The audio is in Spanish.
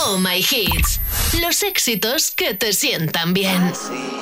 Oh My Hits. Los éxitos que te sientan bien.